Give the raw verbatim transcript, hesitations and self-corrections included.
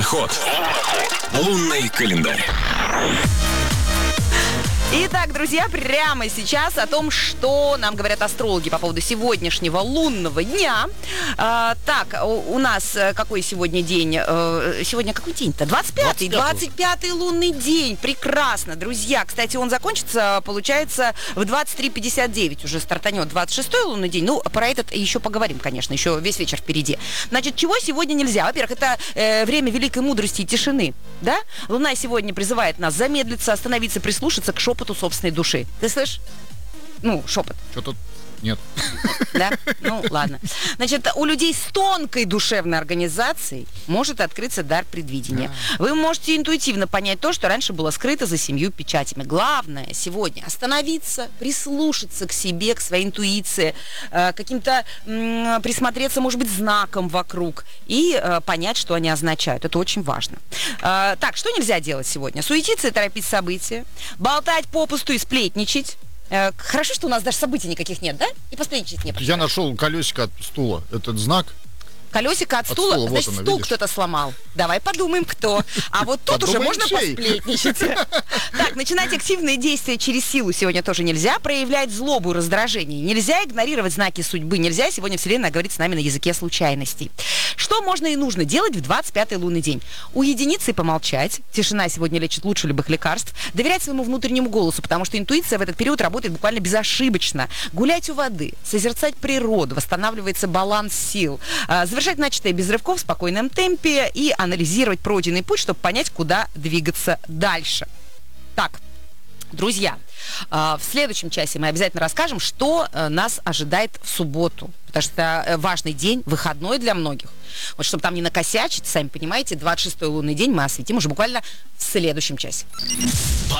Луноход. Лунный календарь. Итак, друзья, прямо сейчас о том, что нам говорят астрологи по поводу сегодняшнего лунного дня. А, так, у, у нас какой сегодня день? А, сегодня какой день-то? двадцать пятый. двадцать пятый лунный день. Прекрасно, друзья. Кстати, он закончится, получается, в двадцать три пятьдесят девять. Уже стартанет двадцать шестой лунный день. Ну, про этот еще поговорим, конечно. Еще весь вечер впереди. Значит, чего сегодня нельзя? Во-первых, это э, время великой мудрости и тишины. Да? Луна сегодня призывает нас замедлиться, остановиться, прислушаться к шепоту собственной души. Ты слышишь? Ну, шепот. Что-то нет. Да? Ну, ладно. Значит, у людей с тонкой душевной организацией может открыться дар предвидения. Вы можете интуитивно понять то, что раньше было скрыто за семью печатями. Главное сегодня остановиться, прислушаться к себе, к своей интуиции, э, каким-то м- присмотреться, может быть, знаком вокруг и э, понять, что они означают. Это очень важно. Э, так, что нельзя делать сегодня? Суетиться и торопить события, болтать попусту и сплетничать. Хорошо, что у нас даже событий никаких нет, да? И посплетничать не. Я нашел колесико от стула. Этот знак. Колесико от, от стула, стула, значит, вот стул кто-то сломал. Давай подумаем, кто. А вот тут уже можно посплетничать. Так, начинать активные действия через силу сегодня тоже нельзя. Проявлять злобу и раздражение нельзя. Игнорировать знаки судьбы нельзя. Сегодня Вселенная говорит с нами на языке случайностей. Что можно и нужно делать в двадцать пятый лунный день? Уединиться и помолчать. Тишина сегодня лечит лучше любых лекарств. Доверять своему внутреннему голосу, потому что интуиция в этот период работает буквально безошибочно. Гулять у воды, созерцать природу, восстанавливается баланс сил. Завершать начатое без рывков в спокойном темпе и анализировать пройденный путь, чтобы понять, куда двигаться дальше. Так, друзья, в следующем часе мы обязательно расскажем, что нас ожидает в субботу. Потому что это важный день, выходной для многих. Вот чтобы там не накосячить, сами понимаете, двадцать шестой лунный день мы осветим уже буквально в следующем часе.